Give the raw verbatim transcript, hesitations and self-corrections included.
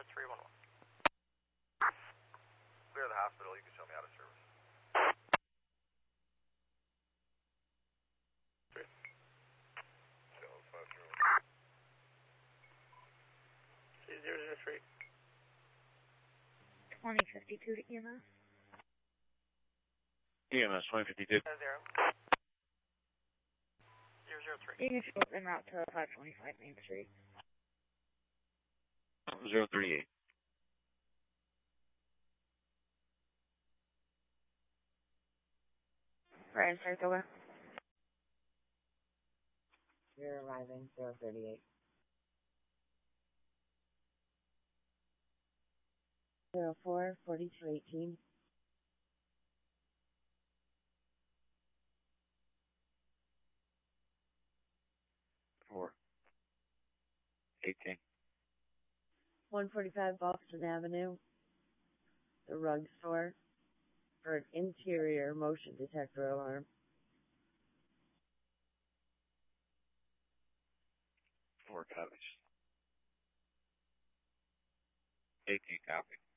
three one one. Clear the hospital, you can show me out of service. Three. Show five zero. Two zero zero three. twenty fifty-two to E M S. E M S twenty fifty-two. Zero zero. Zero zero three. You can show up en route to five twenty-five Main Street. zero thirty-eight. Right in Saratoga. You're arriving, zero thirty-eight. Zero four, forty-two eighteen. Four. Eighteen. one forty-five Boston Avenue, the rug store, for an interior motion detector alarm. Four copies. Eighteen copy.